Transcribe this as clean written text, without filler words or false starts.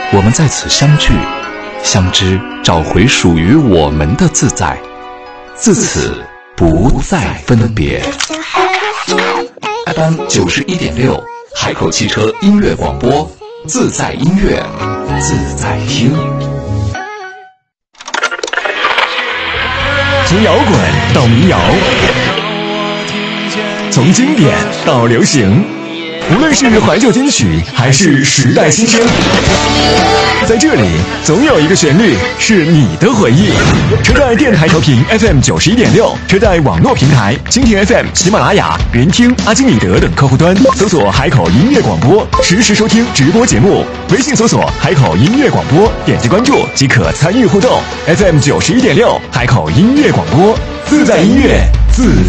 我们在此相聚，相知，找回属于我们的自在，自此不再分别。FM 91.6，海口汽车音乐广播，自在音乐，自在听。 从摇滚到民谣，从经典到流行，无论是怀旧金曲还是时代新声，在这里总有一个旋律是你的回忆。车载电台调频 FM 91.6，车载网络平台蜻蜓 FM、喜马拉雅、云听、阿基米德等客户端搜索海口音乐广播，实时收听直播节目。微信搜索海口音乐广播，点击关注即可参与互动。FM 91.6，海口音乐广播，自在音乐，自